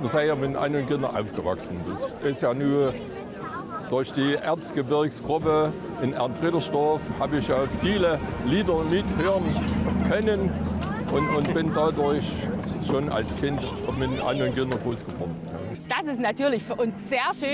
wir sind ja mit anderen Kindern aufgewachsen. Das ist ja nur durch die Erzgebirgsgruppe in Ernfriedersdorf habe ich ja viele Lieder mithören können und bin dadurch schon als Kind mit anderen Kindern groß geworden. Das ist natürlich für uns sehr schön.